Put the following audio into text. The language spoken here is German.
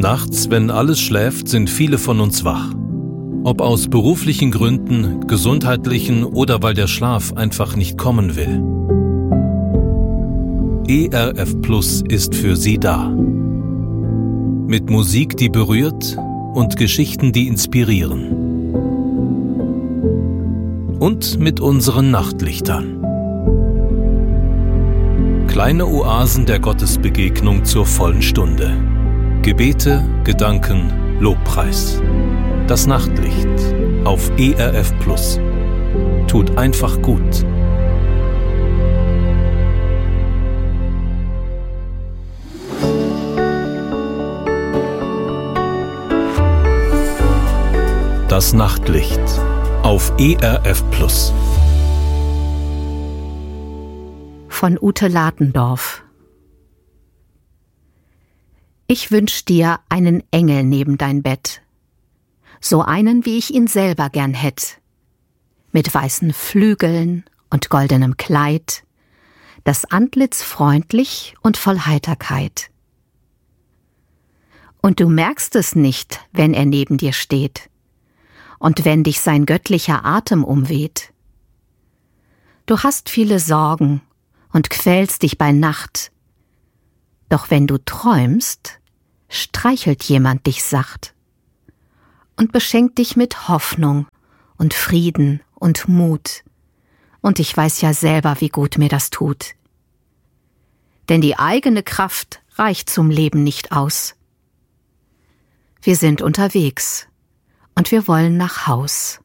Nachts, wenn alles schläft, sind viele von uns wach. Ob aus beruflichen Gründen, gesundheitlichen oder weil der Schlaf einfach nicht kommen will. ERF Plus ist für Sie da. Mit Musik, die berührt und Geschichten, die inspirieren. Und mit unseren Nachtlichtern. Kleine Oasen der Gottesbegegnung zur vollen Stunde. Gebete, Gedanken, Lobpreis. Das Nachtlicht auf ERF Plus. Tut einfach gut. Das Nachtlicht auf ERF Plus. Von Ute Latendorf. Ich wünsch dir einen Engel neben dein Bett, so einen, wie ich ihn selber gern hätt, mit weißen Flügeln und goldenem Kleid, das Antlitz freundlich und voll Heiterkeit. Und du merkst es nicht, wenn er neben dir steht, und wenn dich sein göttlicher Atem umweht. Du hast viele Sorgen und quälst dich bei Nacht, doch wenn du träumst, streichelt jemand dich sacht und beschenkt dich mit Hoffnung und Frieden und Mut, und ich weiß ja selber, wie gut mir das tut. Denn die eigene Kraft reicht zum Leben nicht aus. Wir sind unterwegs und wir wollen nach Haus.